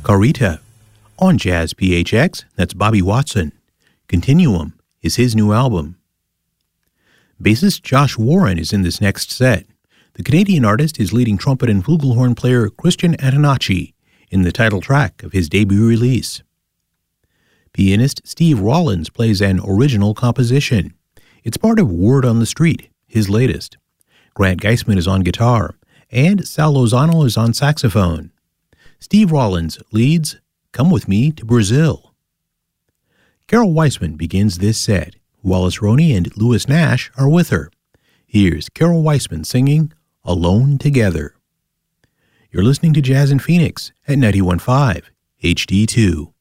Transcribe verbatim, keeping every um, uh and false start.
Carita. On Jazz P H X, that's Bobby Watson. Continuum is his new album. Bassist Josh Warren is in this next set. The Canadian artist is leading trumpet and flugelhorn player Christian Antonacci in the title track of his debut release. Pianist Steve Rollins plays an original composition. It's part of Word on the Street, his latest. Grant Geisman is on guitar, and Sal Lozano is on saxophone. Steve Rollins leads Come With Me to Brazil. Carol Weissman begins this set. Wallace Roney and Lewis Nash are with her. Here's Carol Weissman singing Alone Together. You're listening to Jazz in Phoenix at ninety-one point five H D two.